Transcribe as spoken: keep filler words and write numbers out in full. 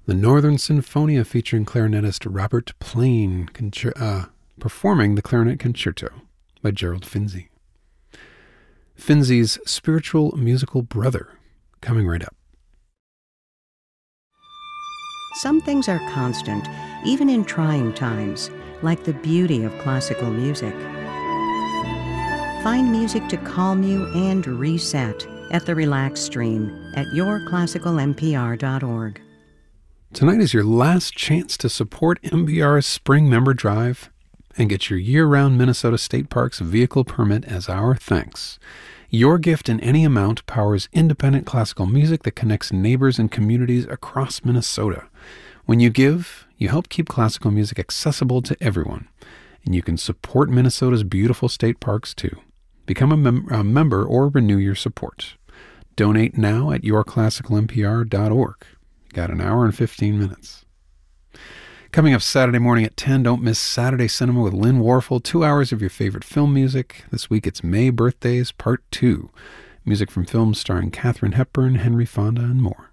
The Northern Sinfonia featuring clarinetist Robert Plain concer- uh, performing the Clarinet Concerto by Gerald Finzi. Finzi's spiritual musical brother, coming right up. Some things are constant, even in trying times, like the beauty of classical music. Find music to calm you and reset at the Relax Stream at your classical m p r dot org. Tonight is your last chance to support M B R's Spring Member Drive and get your year-round Minnesota State Parks vehicle permit as our thanks. Your gift in any amount powers independent classical music that connects neighbors and communities across Minnesota. When you give, you help keep classical music accessible to everyone, and you can support Minnesota's beautiful state parks too. Become a, mem- a member or renew your support. Donate now at your classical m p r dot org. Got an hour and fifteen minutes. Coming up Saturday morning at ten, don't miss Saturday Cinema with Lynn Warfel. Two hours of your favorite film music. This week it's May Birthdays Part two. Music from films starring Katharine Hepburn, Henry Fonda, and more.